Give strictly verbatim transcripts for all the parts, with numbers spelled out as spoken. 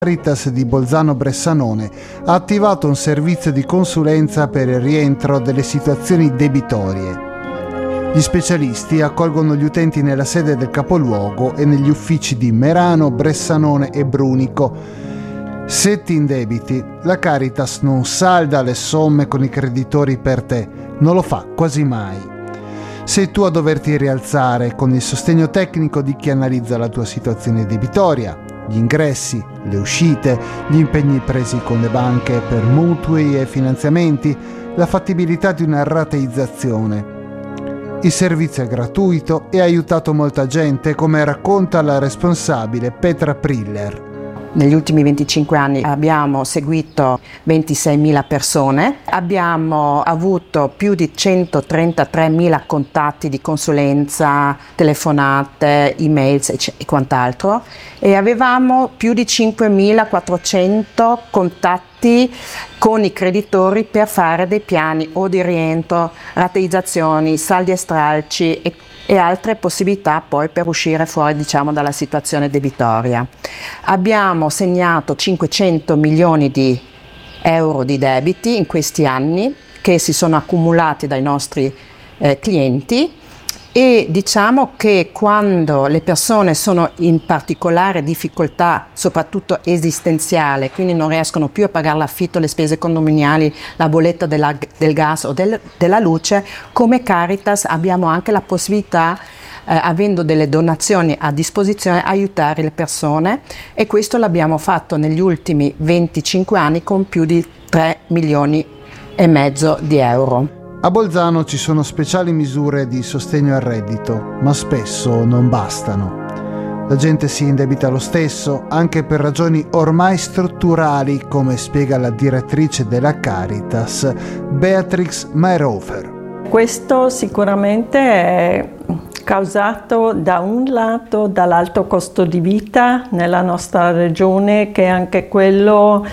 Caritas di Bolzano Bressanone ha attivato un servizio di consulenza per il rientro delle situazioni debitorie. Gli specialisti accolgono gli utenti nella sede del capoluogo e negli uffici di Merano, Bressanone e Brunico. Se ti indebiti, la Caritas non salda le somme con i creditori per te, non lo fa quasi mai. Sei tu a doverti rialzare con il sostegno tecnico di chi analizza la tua situazione debitoria, gli ingressi, le uscite, gli impegni presi con le banche per mutui e finanziamenti, la fattibilità di una rateizzazione. Il servizio è gratuito e ha aiutato molta gente, come racconta la responsabile Petra Priller. Negli ultimi venticinque anni abbiamo seguito ventiseimila persone, abbiamo avuto più di centotrentatremila contatti di consulenza, telefonate, email e quant'altro, e avevamo più di cinquemilaquattrocento contatti con i creditori per fare dei piani o di rientro, rateizzazioni, saldi e stralci e e altre possibilità poi per uscire fuori, diciamo, dalla situazione debitoria. Abbiamo segnato cinquecento milioni di euro di debiti in questi anni che si sono accumulati dai nostri eh, clienti, e diciamo che quando le persone sono in particolare difficoltà, soprattutto esistenziale, quindi non riescono più a pagare l'affitto, le spese condominiali, la bolletta della, del gas o del, della luce, come Caritas abbiamo anche la possibilità, eh, avendo delle donazioni a disposizione, aiutare le persone, e questo l'abbiamo fatto negli ultimi venticinque anni con più di tre milioni e mezzo di euro. A Bolzano ci sono speciali misure di sostegno al reddito, ma spesso non bastano. La gente si indebita lo stesso, anche per ragioni ormai strutturali, come spiega la direttrice della Caritas, Beatrix Mayerhofer. Questo sicuramente è causato da un lato dall'alto costo di vita nella nostra regione, che è anche quello,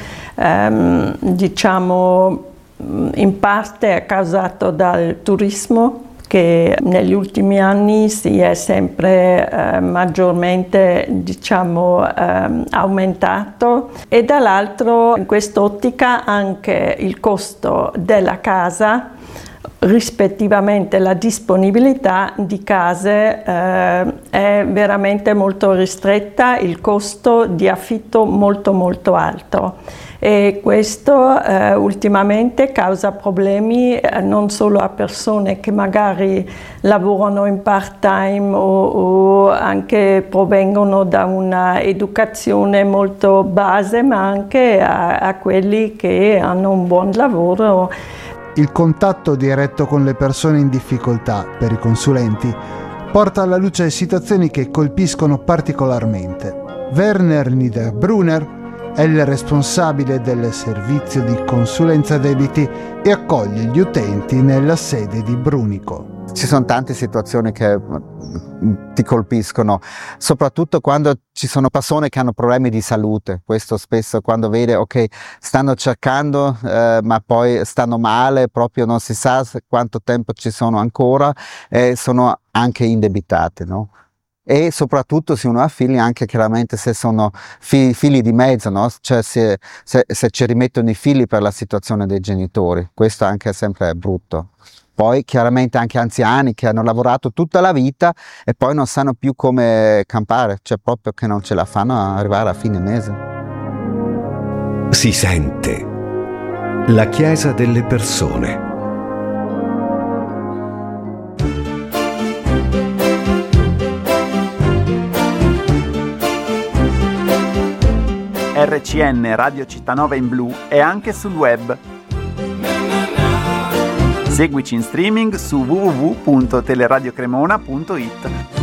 ehm, diciamo, in parte è causato dal turismo, che negli ultimi anni si è sempre eh, maggiormente, diciamo, eh, aumentato, e dall'altro in quest'ottica anche il costo della casa, rispettivamente la disponibilità di case eh, è veramente molto ristretta, il costo di affitto molto molto alto. E questo eh, ultimamente causa problemi eh, non solo a persone che magari lavorano in part-time o, o anche provengono da una educazione molto base, ma anche a, a quelli che hanno un buon lavoro. Il contatto diretto con le persone in difficoltà per i consulenti porta alla luce situazioni che colpiscono particolarmente. Werner Niederbrunner è il responsabile del servizio di consulenza debiti e accoglie gli utenti nella sede di Brunico. Ci sono tante situazioni che ti colpiscono, soprattutto quando ci sono persone che hanno problemi di salute. Questo spesso, quando vede, ok, stanno cercando, eh, ma poi stanno male, proprio non si sa quanto tempo ci sono ancora, e sono anche indebitate, no? E soprattutto se uno ha figli, anche chiaramente se sono fi- figli di mezzo, no? Cioè se, se, se ci rimettono i figli per la situazione dei genitori, questo anche è sempre brutto. Poi chiaramente anche anziani che hanno lavorato tutta la vita e poi non sanno più come campare, cioè proprio che non ce la fanno a arrivare a fine mese. Si sente la Chiesa delle persone. R C N Radio Cittanova in blu è anche sul web. Seguici in streaming su w w w punto teleradiocremona punto it.